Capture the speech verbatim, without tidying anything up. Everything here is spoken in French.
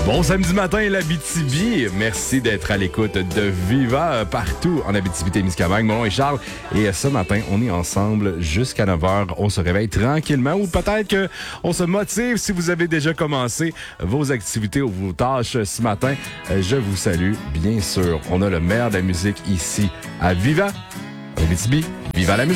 Bon samedi matin, l'Abitibi. Merci d'être à l'écoute de Viva euh, partout en Abitibi-Témiscamingue. Mon nom est Charles et euh, ce matin, on est ensemble jusqu'à neuf heures. On se réveille tranquillement ou peut-être qu'on se motive si vous avez déjà commencé vos activités ou vos tâches ce matin. Euh, je vous salue, bien sûr. On a le meilleur de la musique ici à Viva, en Abitibi. Viva la musique!